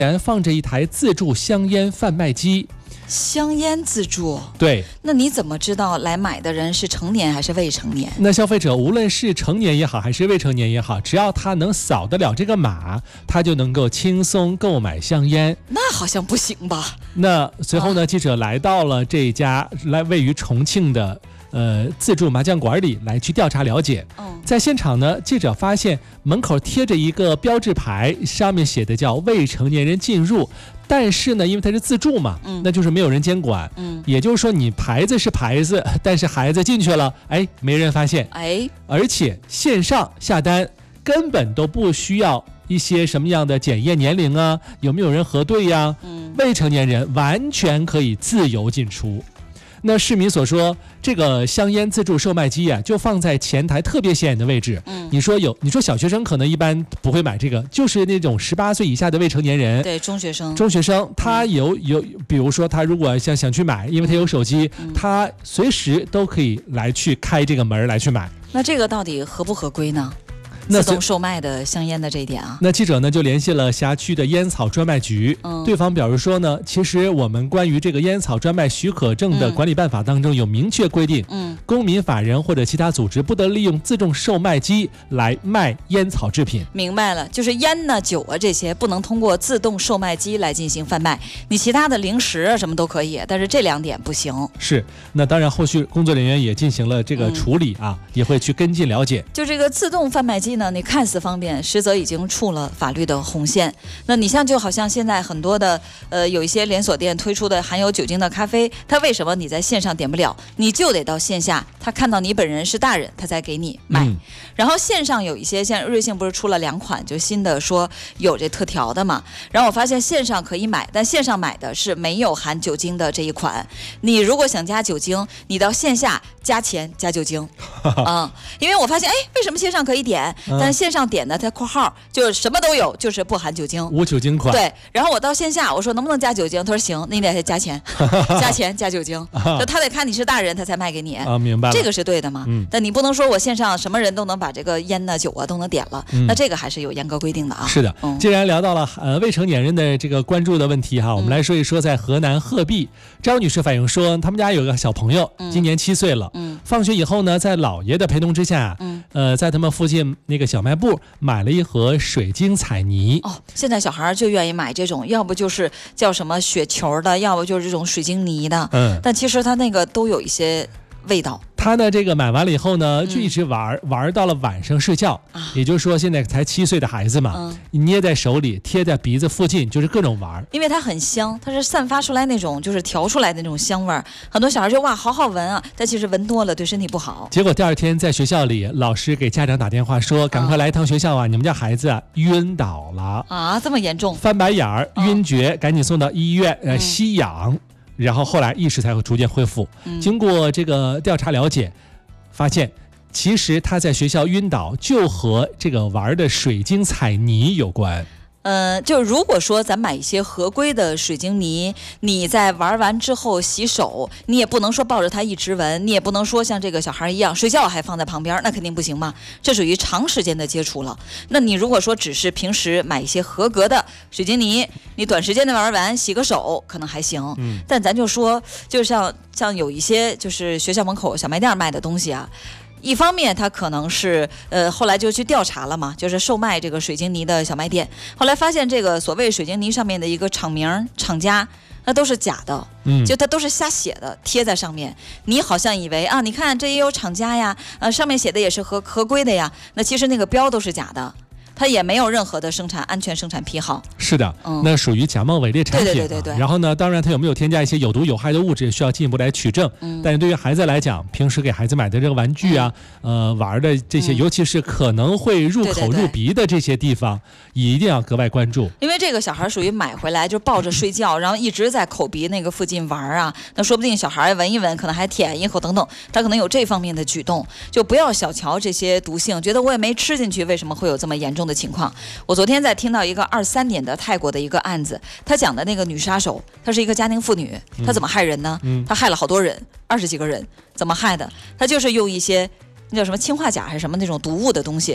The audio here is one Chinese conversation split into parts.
放着一台自助香烟贩卖机。 香烟自助， 对， 那你怎么知道来买的人是成年还是未成年？ 那消费者无论是成年也好还是未成年也好，只要他能扫得了这个码，他就能够轻松购买香烟。 那好像不行吧？ 那随后呢，记者来到了这家位于重庆的自助麻将馆里来去调查了解。在现场呢，记者发现门口贴着一个标志牌，上面写的叫未成年人进入，但是呢，因为它是自助嘛，那就是没有人监管，也就是说你牌子是牌子，但是孩子进去了，没人发现，而且线上下单根本都不需要一些什么样的检验年龄啊，有没有人核对呀，未成年人完全可以自由进出。那市民所说，这个香烟自助售卖机啊，就放在前台特别显眼的位置。你说小学生可能一般不会买这个，就是那种18岁以下的未成年人， 对，中学生， 他比如说他如果想去买，因为他有手机，他随时都可以来去开这个门来去买。 那这个到底合不合规呢？自动售卖的香烟的这一点啊， 那记者呢就联系了辖区的烟草专卖局，对方表示说呢，其实我们关于这个烟草专卖许可证的管理办法当中有明确规定，公民法人或者其他组织不得利用自动售卖机来卖烟草制品。 明白了，就是烟呢、酒啊这些不能通过自动售卖机来进行贩卖，你其他的零食啊什么都可以，但是这2点不行。 是，那当然后续工作人员也进行了这个处理啊，也会去跟进了解。 就这个自动贩卖机呢，你看似方便，实则已经触了法律的红线。那你就好像现在很多的有一些连锁店推出的含有酒精的咖啡，它为什么你在线上点不了，你就得到线下，他看到你本人是大人，他才给你买。然后线上有一些，像瑞幸不是出了2款就新的说有这特调的嘛，然后我发现线上可以买，但线上买的是没有含酒精的这一款，你如果想加酒精，你到线下加钱加酒精因为我发现为什么线上可以点，但是线上点的它括号就是什么都有，就是不含酒精， 无酒精款。 对，然后我到线下我说能不能加酒精，他说行，那你得加钱加钱加酒精就他得看你是大人他才卖给你明白了， 这个是对的嘛。但你不能说我线上什么人都能把这个烟呢酒啊都能点了，那这个还是有严格规定的啊。 是的，既然聊到了未成年人的这个关注的问题哈，我们来说一说在河南鹤壁，张女士反映说，他们家有个小朋友，今年7岁了，放学以后呢，在姥爷的陪同之下，在他们附近那个小卖部买了一盒水晶彩泥。 现在小孩就愿意买这种，要不就是叫什么雪球的，要不就是这种水晶泥的，但其实它那个都有一些味道。 他呢这个买完了以后呢，就一直玩到了晚上睡觉，也就是说现在才7岁的孩子嘛，捏在手里贴在鼻子附近，就是各种玩。 因为它很香，它是散发出来那种就是调出来的那种香味儿，很多小孩就哇好好闻啊，但其实闻多了对身体不好。 结果第2天在学校里，老师给家长打电话说，赶快来一趟学校啊，你们家孩子晕倒了啊，这么严重， 翻白眼儿晕厥，赶紧送到医院吸氧，然后后来意识才会逐渐恢复。经过这个调查了解，发现其实他在学校晕倒就和这个玩的水晶彩泥有关。 就如果说咱买一些合规的水晶泥，你在玩完之后洗手，你也不能说抱着它一直闻，你也不能说像这个小孩一样睡觉还放在旁边，那肯定不行嘛，这属于长时间的接触了。那你如果说只是平时买一些合格的水晶泥，你短时间的玩完洗个手可能还行，但咱就说就像有一些就是学校门口小卖店卖的东西啊，一方面他可能是后来就去调查了嘛，就是售卖这个水晶泥的小卖店，后来发现这个所谓水晶泥上面的一个厂名厂家那都是假的，就它都是瞎写的贴在上面，你好像以为啊，你看这也有厂家呀，上面写的也是合规的呀，那其实那个标都是假的，它也没有任何的安全生产批号。 是的，那属于假冒伪劣产品。 对。 然后呢，当然它有没有添加一些有毒有害的物质，需要进一步来取证。但是对于孩子来讲，平时给孩子买的这个玩具啊，玩的这些，尤其是可能会入口入鼻的这些地方，一定要格外关注。 因为这个小孩属于买回来就抱着睡觉，然后一直在口鼻那个附近玩啊，那说不定小孩闻一闻，可能还舔一口等等，他可能有这方面的举动，就不要小瞧这些毒性，觉得我也没吃进去，为什么会有这么严重的情况？我昨天在听到一个23年的泰国的一个案子，他讲的那个女杀手，她是一个家庭妇女，她怎么害人呢？她害了好多人，20几个人，怎么害的？她就是用一些那叫什么氰化钾还是什么那种毒物的东西，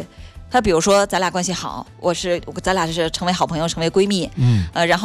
他比如说咱俩关系好，咱俩是成为好朋友，成为闺蜜，然后